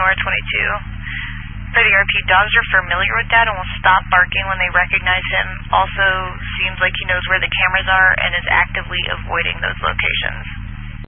Nora 22. 30 RP, dogs are familiar with that and will stop barking when they recognize him. Also seems like he knows where the cameras are and is actively avoiding those locations.